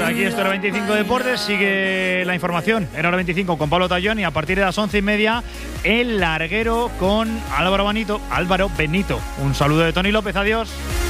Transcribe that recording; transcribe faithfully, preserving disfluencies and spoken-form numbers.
hasta aquí esto era veinticinco Deportes. Sigue la información en Hora veinticinco con Pablo Tallón y a partir de las once y media El Larguero con Álvaro Benito. Álvaro Benito. Un saludo de Tony López, adiós.